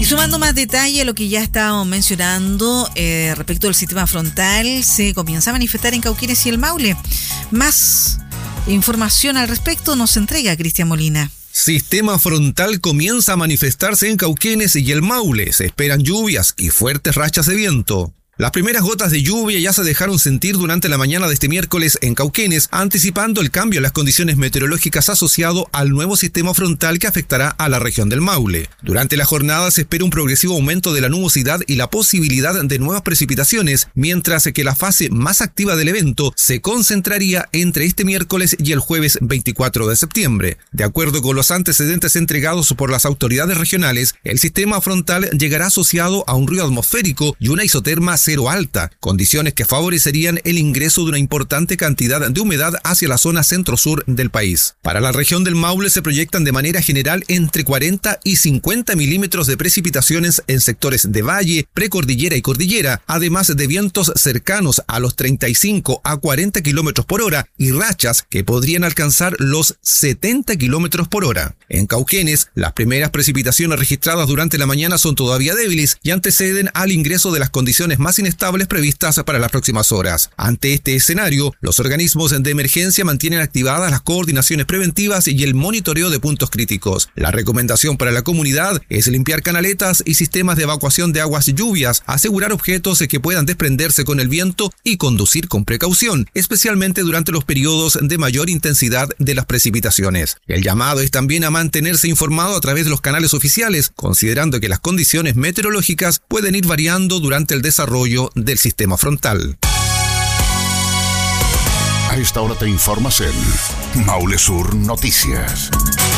sumando más detalle a lo que ya estábamos mencionando respecto al sistema frontal, se comienza a manifestar en Cauquenes y el Maule. Más información al respecto nos entrega Cristian Molina. Sistema frontal comienza a manifestarse en Cauquenes y el Maule. Se esperan lluvias y fuertes rachas de viento. Las primeras gotas de lluvia ya se dejaron sentir durante la mañana de este miércoles en Cauquenes, anticipando el cambio en las condiciones meteorológicas asociado al nuevo sistema frontal que afectará a la región del Maule. Durante la jornada se espera un progresivo aumento de la nubosidad y la posibilidad de nuevas precipitaciones, mientras que la fase más activa del evento se concentraría entre este miércoles y el jueves 24 de septiembre. De acuerdo con los antecedentes entregados por las autoridades regionales, el sistema frontal llegará asociado a un ruido atmosférico y una isoterma cero alta, condiciones que favorecerían el ingreso de una importante cantidad de humedad hacia la zona centro-sur del país. Para la región del Maule se proyectan de manera general entre 40 y 50 milímetros de precipitaciones en sectores de valle, precordillera y cordillera, además de vientos cercanos a los 35 a 40 kilómetros por hora y rachas que podrían alcanzar los 70 kilómetros por hora. En Cauquenes, las primeras precipitaciones registradas durante la mañana son todavía débiles y anteceden al ingreso de las condiciones más inestables previstas para las próximas horas. Ante este escenario, los organismos de emergencia mantienen activadas las coordinaciones preventivas y el monitoreo de puntos críticos. La recomendación para la comunidad es limpiar canaletas y sistemas de evacuación de aguas y lluvias, asegurar objetos que puedan desprenderse con el viento y conducir con precaución, especialmente durante los periodos de mayor intensidad de las precipitaciones. El llamado es también a mantenerse informado a través de los canales oficiales, considerando que las condiciones meteorológicas pueden ir variando durante el desarrollo del sistema frontal. A esta hora te informas en Maule Sur Noticias.